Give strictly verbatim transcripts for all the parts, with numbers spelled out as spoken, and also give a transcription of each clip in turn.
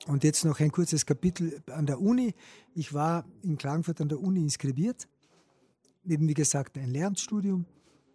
Und jetzt noch ein kurzes Kapitel an der Uni. Ich war in Klagenfurt an der Uni inskribiert. Eben wie gesagt ein Lehramtsstudium.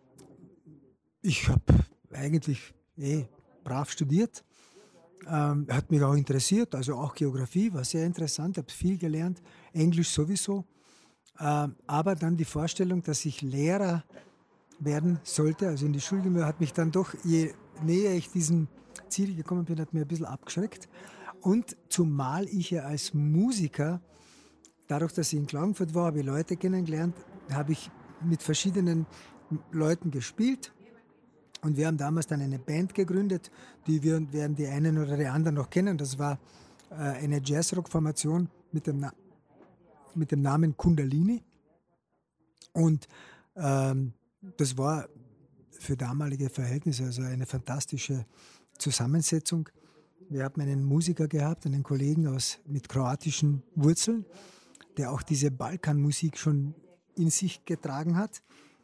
Ich habe eigentlich eh brav studiert. Ähm, hat mich auch interessiert, also auch Geografie war sehr interessant, habe viel gelernt, Englisch sowieso. Ähm, aber dann die Vorstellung, dass ich Lehrer werden sollte, also in die Schule gehen, hat mich dann doch, je näher ich diesem Ziel gekommen bin, hat mir ein bisschen abgeschreckt. Und zumal ich ja als Musiker, dadurch, dass ich in Klagenfurt war, habe ich Leute kennengelernt, habe ich mit verschiedenen Leuten gespielt. Und wir haben damals dann eine Band gegründet, die wir, werden die einen oder die anderen noch kennen. Das war äh, eine Jazzrock-Formation mit dem, Na- mit dem Namen Kundalini. Und ähm, das war für damalige Verhältnisse also eine fantastische Zusammensetzung. Wir haben einen Musiker gehabt, einen Kollegen aus, mit kroatischen Wurzeln, der auch diese Balkanmusik schon in sich getragen hat.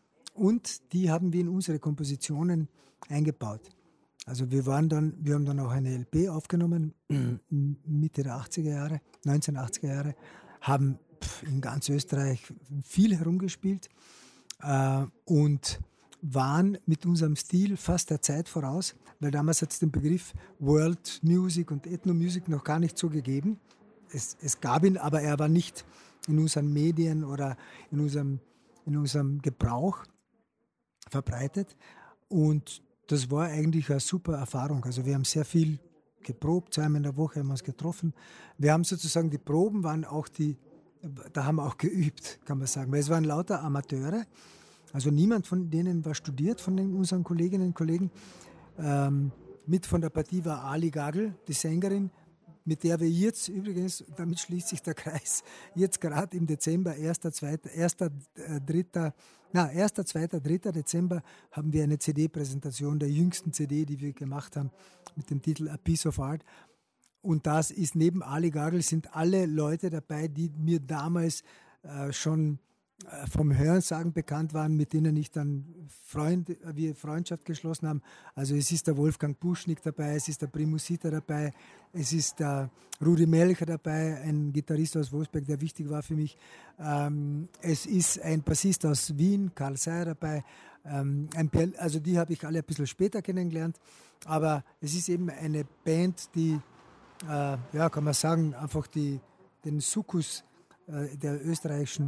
Und die haben wir in unsere Kompositionen eingebaut. Also wir waren dann, wir haben dann auch eine L P aufgenommen, Mitte der achtziger Jahre, neunzehnhundertachtziger Jahre, haben in ganz Österreich viel herumgespielt äh, und waren mit unserem Stil fast der Zeit voraus, weil damals hat es den Begriff World Music und Ethno Music noch gar nicht so gegeben. Es, es gab ihn, aber er war nicht in unseren Medien oder in unserem, in unserem Gebrauch verbreitet. Und das war eigentlich eine super Erfahrung. Also wir haben sehr viel geprobt, zweimal in der Woche haben wir uns getroffen. Wir haben sozusagen, die Proben waren auch die, da haben wir auch geübt, kann man sagen. Weil es waren lauter Amateure. Also niemand von denen war studiert, von den, unseren Kolleginnen und Kollegen. Ähm, mit von der Partie war Ali Gagel, die Sängerin, mit der wir jetzt übrigens, damit schließt sich der Kreis, jetzt gerade im Dezember, erster, zweiter, erster, dritter, na, erster, zweiter, dritter Dezember haben wir eine C D-Präsentation der jüngsten C D, die wir gemacht haben, mit dem Titel A Piece of Art. Und das ist neben Ali Gagel sind alle Leute dabei, die mir damals äh, schon äh, vom Hörensagen bekannt waren, mit denen ich dann Freund, äh, wir Freundschaft geschlossen haben. Also es ist der Wolfgang Buschnick dabei, es ist der Primus Sita dabei, es ist der Rudi Melcher dabei, ein Gitarrist aus Wolfsberg, der wichtig war für mich. Ähm, es ist ein Bassist aus Wien, Karl Seyer dabei. Ähm, ein Pian- also die habe ich alle ein bisschen später kennengelernt. Aber es ist eben eine Band, die Äh, ja, kann man sagen, einfach die, den Sukkus äh, der österreichischen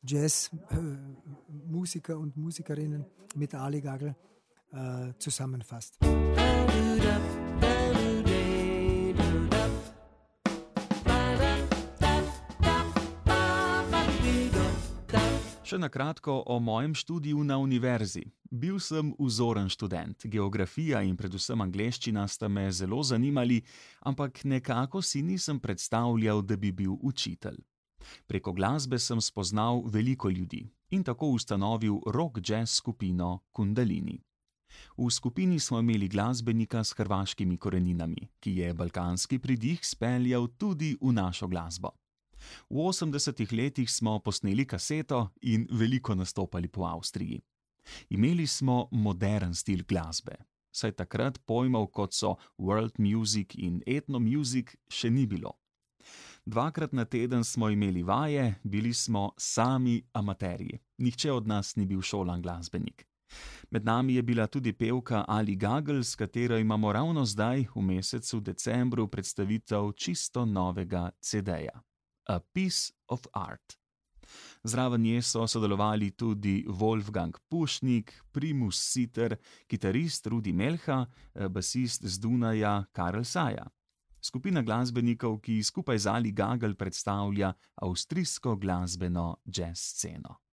Jazzmusiker äh, und Musikerinnen mit Ali Gagel äh, zusammenfasst. Še na kratko o mojem študiju na univerzi. Bil sem vzoren študent. Geografija in predvsem angleščina sta me zelo zanimali, ampak nekako si nisem predstavljal, da bi bil učitelj. Preko glasbe sem spoznal veliko ljudi in tako ustanovil rock jazz skupino Kundalini. V skupini smo imeli glasbenika s hrvaškimi koreninami, ki je balkanski pridih speljal tudi v našo glasbo. V osemdesetih letih smo posneli kaseto in veliko nastopali po Avstriji. Imeli smo modern stil glasbe, saj takrat pojmov kot so world music in ethno music še ni bilo. Dvakrat na teden smo imeli vaje, bili smo sami amaterji. Nihče od nas ni bil šolan glasbenik. Med nami je bila tudi pevka Ali Gagel, s katero imamo ravno zdaj v mesecu decembru predstavitev čisto novega ce deja. A Piece of Art. Zraven nje so sodelovali tudi Wolfgang Pušnik, Primus Siter, kitarist Rudi Melcha, basist z Dunaja Karl Saja. Skupina glasbenikov, ki skupaj z Ali Gagel predstavlja avstrijsko glasbeno jazz sceno.